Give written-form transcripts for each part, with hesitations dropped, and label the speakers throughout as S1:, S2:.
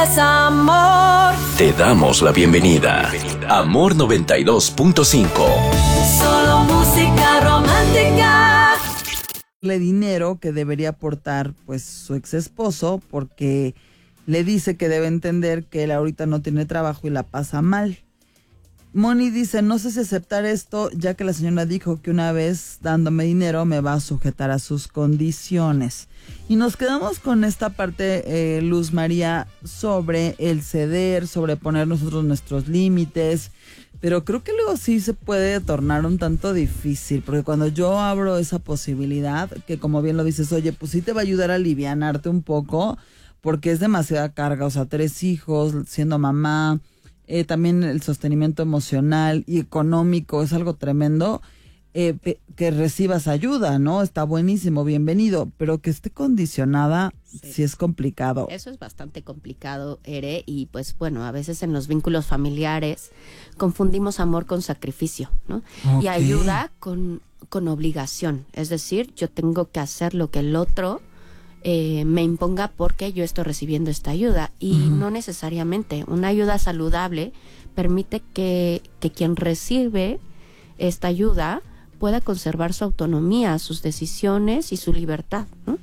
S1: Es amor.
S2: Te damos la bienvenida. Amor 92.5.
S1: Solo música romántica.
S3: Le dinero que debería aportar pues su ex esposo, porque le dice que debe entender que él ahorita no tiene trabajo y la pasa mal. Moni dice, no sé si aceptar esto, ya que la señora dijo que una vez dándome dinero me va a sujetar a sus condiciones. Y nos quedamos con esta parte, Luz María, sobre el ceder, sobre poner nosotros nuestros límites. Pero creo que luego sí se puede tornar un tanto difícil, porque cuando yo abro esa posibilidad, que como bien lo dices, oye, pues sí te va a ayudar a alivianarte un poco, porque es demasiada carga, o sea, 3 hijos, siendo mamá, también el sostenimiento emocional y económico es algo tremendo. Que recibas ayuda, ¿no? Está buenísimo, bienvenido, pero que esté condicionada sí es complicado.
S4: Eso es bastante complicado, Ere, y pues bueno, a veces en los vínculos familiares confundimos amor con sacrificio, ¿no? Okay. Y ayuda con obligación, es decir, yo tengo que hacer lo que el otro me imponga porque yo estoy recibiendo esta ayuda, y no necesariamente. Una ayuda saludable permite que quien recibe esta ayuda pueda conservar su autonomía, sus decisiones y su libertad, ¿no?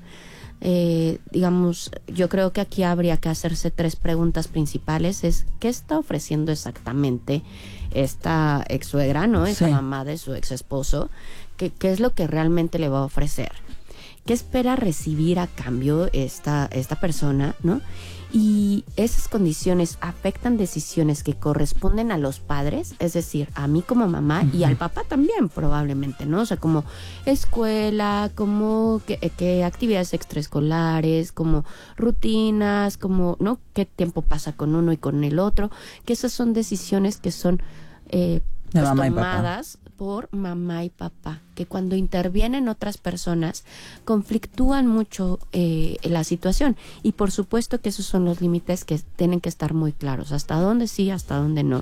S4: Digamos, yo creo que aquí habría que hacerse 3 preguntas principales. Es, ¿qué está ofreciendo exactamente esta ex suegra, ¿no? Esa mamá de su ex esposo? ¿Qué es lo que realmente le va a ofrecer? ¿Qué espera recibir a cambio esta persona, ¿no? Y esas condiciones afectan decisiones que corresponden a los padres, es decir, a mí como mamá y al papá también probablemente, ¿no? O sea, como escuela, como qué actividades extraescolares, como rutinas, como, ¿no? Qué tiempo pasa con uno y con el otro, que esas son decisiones que son pues, tomadas por mamá y papá, que cuando intervienen otras personas conflictúan mucho la situación, y por supuesto que esos son los límites que tienen que estar muy claros, hasta dónde sí, hasta dónde no.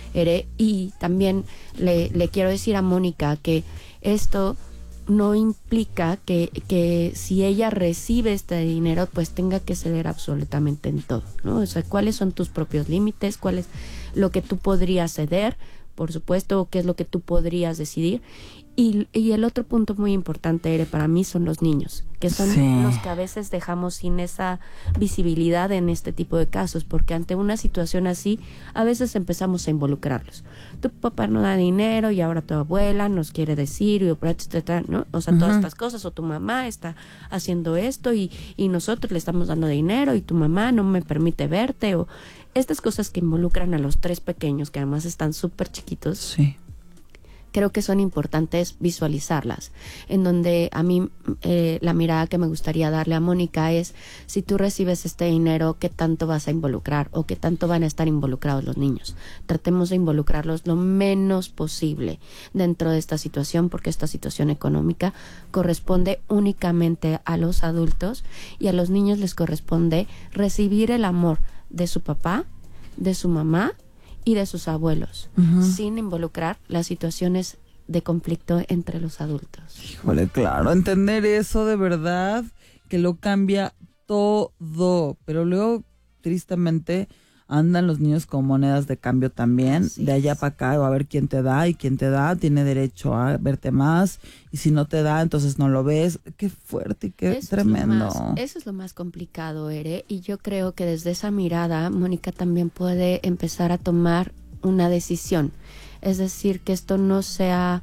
S4: Y también le quiero decir a Mónica que esto no implica que si ella recibe este dinero pues tenga que ceder absolutamente en todo, ¿no? O sea, ¿cuáles son tus propios límites? ¿Cuál es lo que tú podrías ceder? Por supuesto, qué es lo que tú podrías decidir. Y el otro punto muy importante, Ere, para mí son los niños, que son los que a veces dejamos sin esa visibilidad en este tipo de casos, porque ante una situación así, a veces empezamos a involucrarlos. Tu papá no da dinero y ahora tu abuela nos quiere decir, etcétera, ¿no? O sea, todas estas cosas, o tu mamá está haciendo esto y nosotros le estamos dando dinero y tu mamá no me permite verte, o estas cosas que involucran a los 3 pequeños, que además están súper chiquitos. Sí. Creo que son importantes visualizarlas, en donde a mí la mirada que me gustaría darle a Mónica es, si tú recibes este dinero, ¿qué tanto vas a involucrar o qué tanto van a estar involucrados los niños? Tratemos de involucrarlos lo menos posible dentro de esta situación, porque esta situación económica corresponde únicamente a los adultos, y a los niños les corresponde recibir el amor de su papá, de su mamá y de sus abuelos, sin involucrar las situaciones de conflicto entre los adultos.
S3: Híjole, claro, entender eso de verdad, que lo cambia todo, pero luego, tristemente, andan los niños con monedas de cambio también, así de allá para acá, o a ver quién te da, y quién te da tiene derecho a verte más, y si no te da, entonces no lo ves. Qué fuerte y qué tremendo.
S4: Eso es lo más complicado, Ere, y yo creo que desde esa mirada, Mónica también puede empezar a tomar una decisión. Es decir, que esto no sea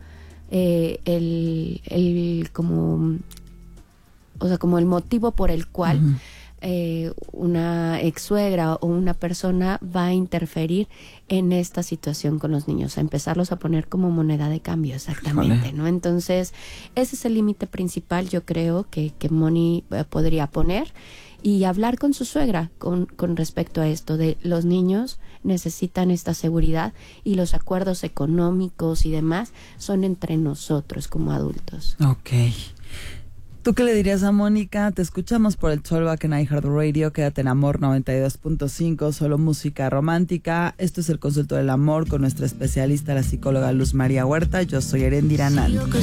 S4: como el motivo por el cual una ex suegra o una persona va a interferir en esta situación con los niños, a empezarlos a poner como moneda de cambio, exactamente, ¿no? Entonces, ese es el límite principal, yo creo, que Moni podría poner, y hablar con su suegra con respecto a esto de los niños necesitan esta seguridad, y los acuerdos económicos y demás son entre nosotros como adultos.
S3: Okay. ¿Tú qué le dirías a Mónica? Te escuchamos por el Talkback en iHeartRadio. Quédate en Amor 92.5, solo música romántica. Esto es El Consulto del Amor con nuestra especialista, la psicóloga Luz María Huerta. Yo soy Erendira Nandi.